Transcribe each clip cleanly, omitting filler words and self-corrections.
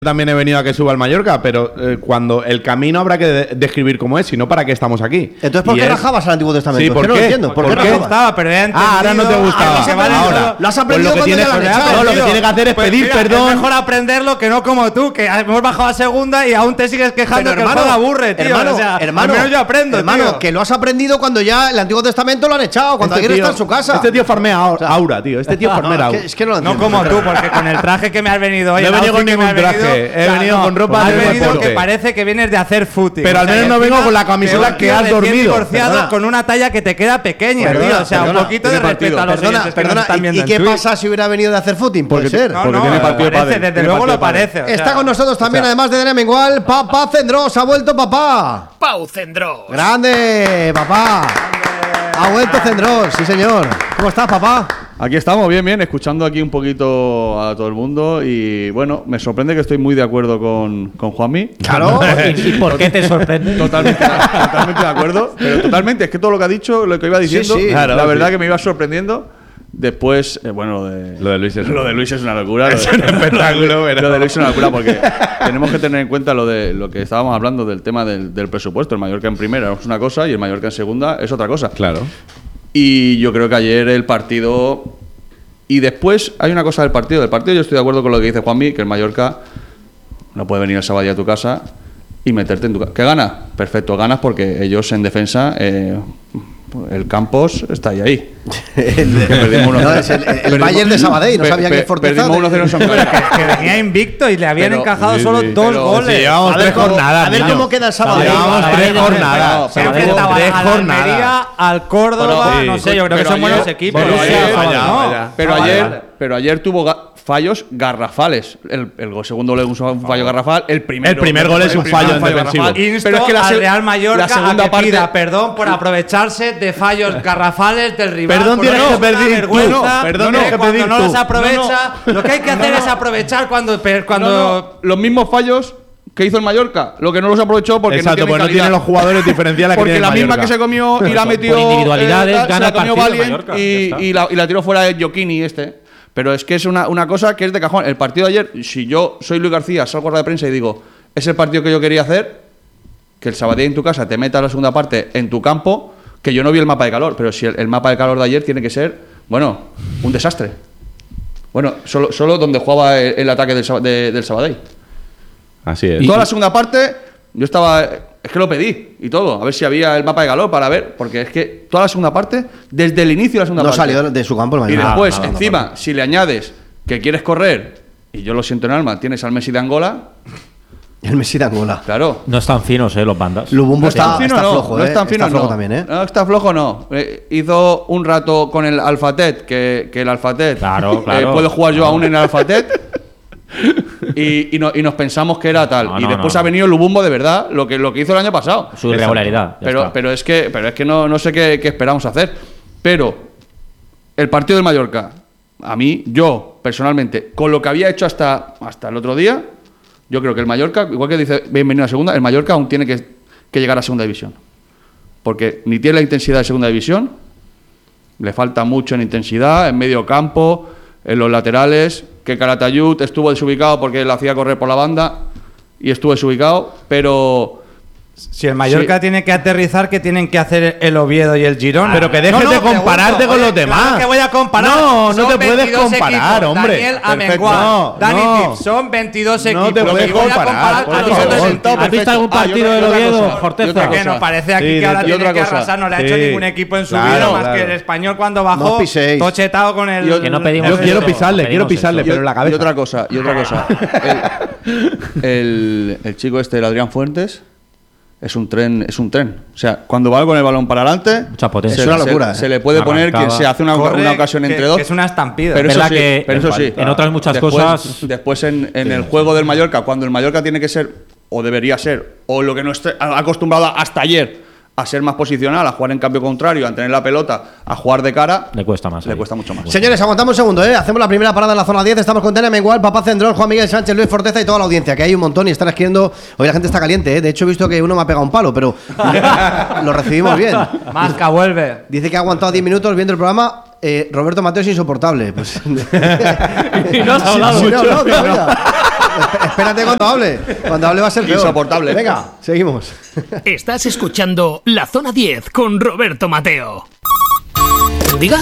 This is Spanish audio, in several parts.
También he venido a que suba al Mallorca, pero cuando el camino habrá que describir cómo es, si no, ¿para qué estamos aquí? Entonces, ¿por qué rajabas al Antiguo Testamento? Sí, ¿por qué? No lo entiendo. ¿Por qué no te gustaba? Pero ahora no te gustaba. Ahora. Lo has aprendido pues cuando ya lo han echado. No, lo que tienes que hacer es pedir perdón. Es mejor aprenderlo que no como tú, que hemos bajado a segunda y aún te sigues quejando Pero, que el juego aburre, tío. Hermano, o sea, hermano, al menos yo aprendo, hermano, tío. que lo has aprendido cuando ya el Antiguo Testamento lo han echado, cuando Aguirre está en su casa. Este tío farmea aura, tío. Este tío farmea aura. Es que no lo No entiendo. como tú, porque con el traje que me has venido hoy. No he venido con ningún traje. He venido con ropa de deporte. Que parece que vienes de hacer footing. Pero al menos no vengo con la camiseta que has dormido. Divorciado con una talla que te queda pequeña, tío. O sea, un poquito de respeto a los oyentes que nos están viendo. ¿Y qué pasa si hubiera venido de hacer footing? Puede ser. Porque tiene partido de pádel. Desde luego lo parece. Está con nosotros también, además de Daniel Mengual, Papá Cendrós. Ha vuelto papá. Pau Cendrós. Grande, papá. Ha vuelto Cendrós, sí señor. ¿Cómo estás, papá? Aquí estamos, bien, escuchando aquí un poquito a todo el mundo y bueno, me sorprende que estoy muy de acuerdo con Juanmi. Claro. ¿Y por qué te sorprende? Totalmente de acuerdo, pero totalmente, es que todo lo que ha dicho, lo que iba diciendo, Sí, claro, la verdad que me iba sorprendiendo. Después, bueno, lo de Luis es una locura. Es un espectáculo, pero... Lo de Luis es una locura porque tenemos que tener en cuenta lo que estábamos hablando del tema del presupuesto. El Mallorca en primera es una cosa y el Mallorca en segunda es otra cosa. Claro. Y yo creo que ayer el partido... Y después hay una cosa del partido. Del partido yo estoy de acuerdo con lo que dice Juanmi, que el Mallorca no puede venir el sábado a tu casa y meterte en tu casa. ¿Qué gana? Perfecto, ganas porque ellos en defensa... el Campos está ahí. El Bayern de Sabadell, no sabía que Forteza. Perdimos 1-0 en San Clara. Que venía invicto y le habían encajado solo dos goles. Llevamos 3 jornadas. A ver cómo queda el Sabadell. Llevamos 3 jornadas. Se enfrentaba a la Almería, al Córdoba, no sé, yo creo que son buenos equipos. Pero ayer tuvo fallos garrafales. El segundo gol es un fallo garrafal. El primer gol es un fallo defensivo. Pero es que al Real Mallorca a que pida perdón por aprovecharse de fallos garrafales del rival. Perdón tienes que pedir tú. Perdón tienes que pedir tú. Cuando no los aprovecha, lo que hay que hacer es aprovechar cuando los mismos fallos que hizo el Mallorca, lo que no los aprovechó porque exacto, no porque tiene la misma que se comió y la metió por individualidades gana el partido Valiant Mallorca, y la tiró fuera de Giochini pero es que es una cosa que es de cajón. El partido de ayer, si yo soy Luis García, salgo a la prensa y digo, es el partido que yo quería hacer, que el Sabadell en tu casa te meta la segunda parte en tu campo, que yo no vi el mapa de calor, pero si el mapa de calor de ayer tiene que ser, bueno, un desastre. Bueno, solo donde jugaba el ataque del Sabadell. Así es. Toda la segunda parte, yo estaba... Es que lo pedí y todo, a ver si había el mapa de calor para ver, porque es que toda la segunda parte, desde el inicio de la segunda parte... No salió de su campo el Y Mallorca. después, encima, si le añades que quieres correr, y yo lo siento en alma, tienes al Messi de Angola... El Messi de Angola. Claro. No están finos, los bandas. Lubumbo está flojo, no están finos, está flojo no. también, ¿eh? No, está flojo, no. Hizo un rato con el Alfatet, que el Alfatet... Claro. puedo jugar yo aún en el Alfatet... Y nos pensamos que era tal. Y después ha venido Lubumbo de verdad, lo que hizo el año pasado. Su irregularidad. Pero es que no sé qué esperamos hacer. Pero el partido del Mallorca, a mí, yo personalmente, con lo que había hecho hasta el otro día, yo creo que el Mallorca, igual que dice bienvenido a segunda, el Mallorca aún tiene que llegar a segunda división. Porque ni tiene la intensidad de segunda división, le falta mucho en intensidad, en medio campo, en los laterales, que Calatayud estuvo desubicado porque le hacía correr por la banda y estuvo desubicado, pero... Si el Mallorca tiene que aterrizar, ¿qué tienen que hacer el Oviedo y el Girona? Pero que dejes de compararte con los demás. Claro que voy a comparar. No te puedes comparar, hombre. Daniel Amengual, Dani Tips, son 22 equipos. No te puedes comparar. ¿Has visto algún partido del Oviedo, Forteza? Que nos parece aquí que ahora tiene que arrasar. No le ha hecho ningún equipo en su vida más que el Español cuando bajó. Tochetado con el... Yo quiero pisarle, pero en la cabeza. Y otra cosa. El chico el Adrián Fuentes... Es un tren. O sea, cuando va con el balón para adelante, mucha potencia. Es una locura. Se le puede poner que se hace una ocasión entre dos. Que es una estampida. Pero eso sí. En otras muchas cosas. Después en el juego del Mallorca, cuando el Mallorca tiene que ser, o debería ser, o lo que no esté acostumbrado hasta ayer, a ser más posicional, a jugar en cambio contrario, a tener la pelota, a jugar de cara, le cuesta mucho más. Señores, aguantamos un segundo, ¿eh? Hacemos la primera parada en la zona 10. Estamos con Daniel Mengual, Papá Cendrós, Juan Miguel Sánchez, Luis Forteza y toda la audiencia, que hay un montón y están escribiendo. Hoy la gente está caliente, ¿eh? De hecho, he visto que uno me ha pegado un palo, pero lo recibimos bien. Masca, vuelve. Dice que ha aguantado 10 minutos viendo el programa. Roberto Mateo es insoportable. Pues... y no has hablado mucho. Espérate cuando hable. Cuando hable va a ser peor. Insoportable. Venga, seguimos. Estás escuchando La Zona 10 con Roberto Mateo. ¿Diga?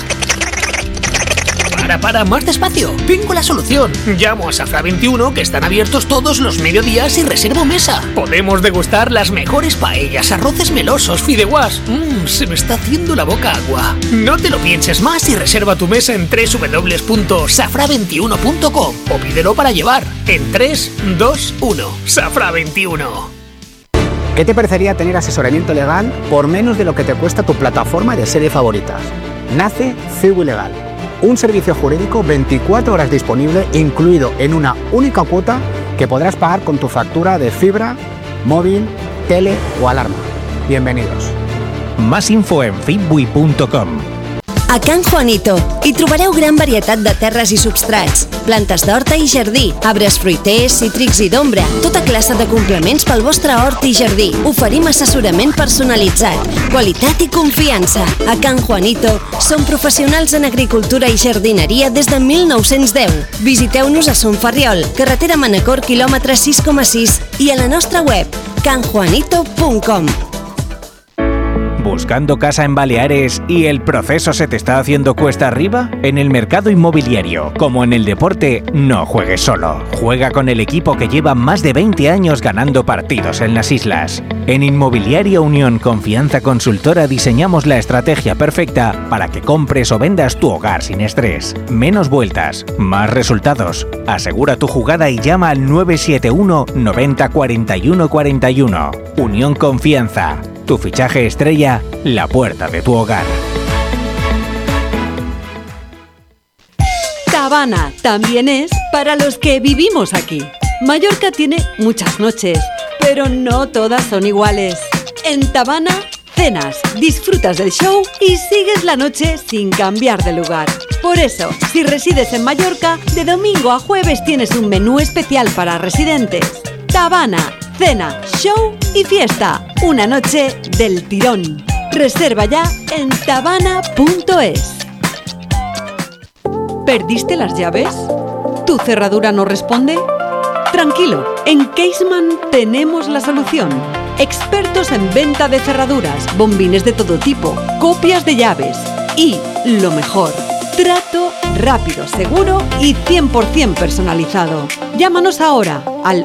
Para, más despacio. Tengo la solución. Llamo a Safra 21, que están abiertos todos los mediodías y reservo mesa. Podemos degustar las mejores paellas, arroces melosos, fideuás. Se me está haciendo la boca agua. No te lo pienses más y reserva tu mesa en www.safra21.com o pídelo para llevar en 3, 2, 1. Safra 21. ¿Qué te parecería tener asesoramiento legal por menos de lo que te cuesta tu plataforma de serie favoritas? Nace Cibu Legal. Un servicio jurídico 24 horas disponible, incluido en una única cuota que podrás pagar con tu factura de fibra, móvil, tele o alarma. Bienvenidos. Más info en fitbui.com. A Can Juanito hi trobareu gran varietat de terres i substrats, plantes d'horta i jardí, arbres fruiters, cítrics i d'ombra, tota classe de complements pel vostre hort i jardí. Oferim assessorament personalitzat, qualitat i confiança. A Can Juanito som professionals en agricultura i jardineria des de 1910. Visiteu-nos a Son Ferriol, carretera Manacor, quilòmetre 6,6 i a la nostra web canjuanito.com. ¿Buscando casa en Baleares y el proceso se te está haciendo cuesta arriba? En el mercado inmobiliario, como en el deporte, no juegues solo. Juega con el equipo que lleva más de 20 años ganando partidos en las islas. En Inmobiliaria Unión Confianza Consultora diseñamos la estrategia perfecta para que compres o vendas tu hogar sin estrés. Menos vueltas, más resultados. Asegura tu jugada y llama al 971 90 41 41. Unión Confianza. Tu fichaje estrella, la puerta de tu hogar. Tabana también es para los que vivimos aquí. Mallorca tiene muchas noches, pero no todas son iguales. En Tabana, cenas, disfrutas del show y sigues la noche sin cambiar de lugar. Por eso, si resides en Mallorca, de domingo a jueves tienes un menú especial para residentes. Tabana, cena, show y fiesta. Una noche del tirón. Reserva ya en tabana.es. ¿Perdiste las llaves? ¿Tu cerradura no responde? Tranquilo, en Caseman tenemos la solución. Expertos en venta de cerraduras, bombines de todo tipo, copias de llaves y, lo mejor, trato rápido, seguro y 100% personalizado. Llámanos ahora al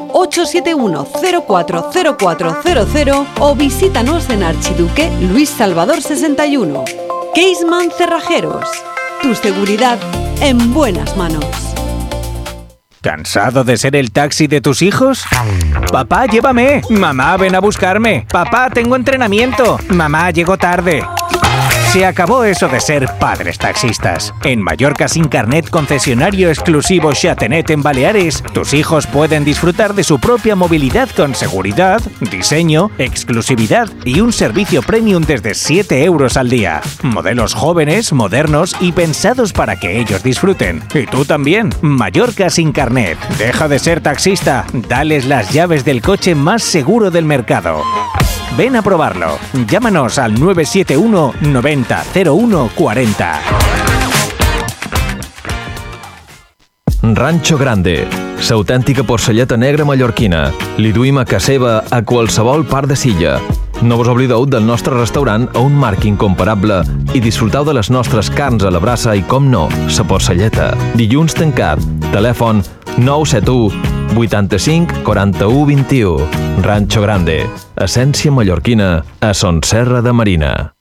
871-040400 o visítanos en Archiduque Luis Salvador 61. Caseman Cerrajeros. Tu seguridad en buenas manos. ¿Cansado de ser el taxi de tus hijos? Papá, llévame. Mamá, ven a buscarme. Papá, tengo entrenamiento. Mamá, llego tarde. Se acabó eso de ser padres taxistas. En Mallorca Sin Carnet, concesionario exclusivo Xatenet en Baleares, tus hijos pueden disfrutar de su propia movilidad con seguridad, diseño, exclusividad y un servicio premium desde 7 euros al día. Modelos jóvenes, modernos y pensados para que ellos disfruten. Y tú también. Mallorca Sin Carnet. Deja de ser taxista. Dales las llaves del coche más seguro del mercado. Ven a probarlo. Llámanos al 971 90 01 40. Rancho Grande, l'autèntica porcelleta negra mallorquina. Li duim a casa seva a qualsevol part de Silla. No vos oblideu del nostre restaurant a un marc incomparable i disfruteu de les nostres carns a la brasa i, com no, la porcelleta. Dilluns tancat. Telèfon 971 85 41 21. Rancho Grande, essència mallorquina a Son Serra de Marina.